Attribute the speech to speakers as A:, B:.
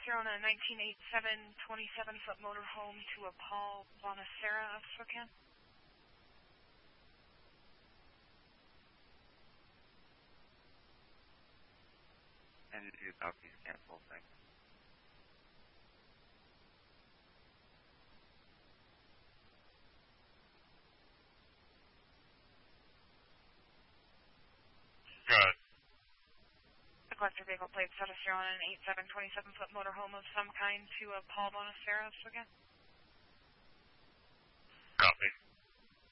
A: Serona 1987 27-foot motorhome to a Paul Bonacera of Spokane.
B: And to Southeast cancel, thanks.
C: Good.
A: The collector vehicle plates out of Serona 87 27-foot motorhome of some kind to a Paul Bonacera of Spokane.